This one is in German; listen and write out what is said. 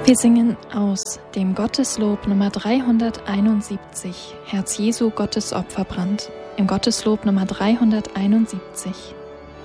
Wir singen aus dem Gotteslob Nummer 371, Herz Jesu Gottes Opferbrand, im Gotteslob Nummer 371.